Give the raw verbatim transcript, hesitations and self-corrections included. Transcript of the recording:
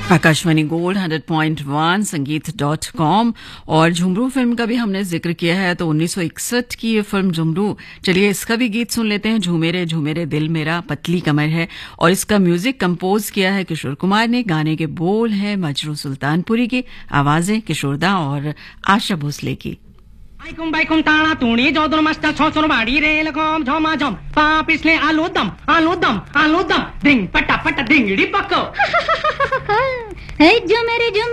Akashvani gold hundred point one संगीत dot com और Jhumru film का भी हमने जिक्र किया है। तो उन्नीस सौ इकसठ की ये फिल्म झुमरू, चलिए इसका भी गीत सुन लेते हैं। झूमेरे झूमेरे दिल मेरा पतली कमर है और इसका म्यूजिक कंपोज किया है किशोर कुमार ने। गाने के बोल है मजरू सुल्तानपुरी की, आवाजें किशोरदा और आशा भोसले की। आइकुम बाइकुम ताड़ा तूणी जोदर मस्ता छोचर बाड़ी रेल कम झमा झम पा पिछले आलू दम आलू दम आलू दम डिंग पटा पटा डिंगड़ी पक्को हे जो मेरे जो